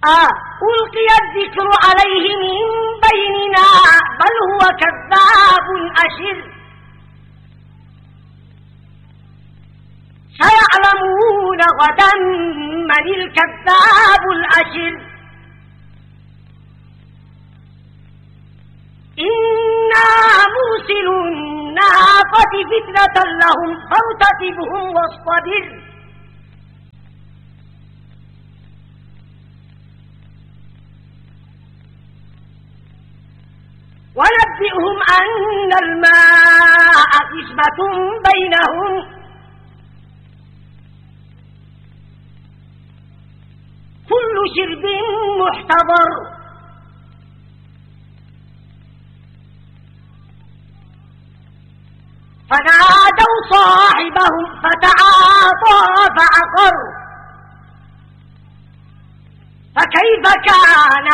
ألقي الذكر عليه من بيننا بل هو كذاب أشر سيعلمون غدا من الكذاب الأشر إنا مرسل الناقة فتنة لهم فارتقبهم واصطبر ونبئهم أن الماء قسمة بينهم كل شرب محتضر فنادوا صاحبهم فتعاطى فعقر فكيف كان